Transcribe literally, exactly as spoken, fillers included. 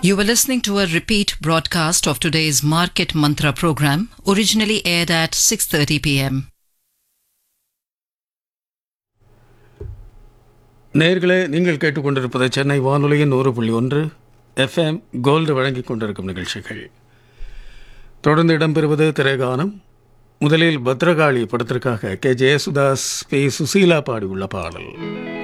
You were listening to a repeat broadcast of today's Market Mantra program, originally aired at six thirty p m. நேயர்களே, நீங்கள் கேட்டுக்கொண்டிருப்பது சென்னை வானொலியின் நூறு புள்ளி ஒன்று எஃப்எம் கோல்டு வழங்கிக் கொண்டிருக்கும் நிகழ்ச்சிகள். தொடர்ந்து இடம்பெறுவது திரைகானம். முதலில் பத்ரகாளி படத்திற்காக கே ஜெயசுதாஸ் பி சுசீலா பாடியுள்ள பாடல்.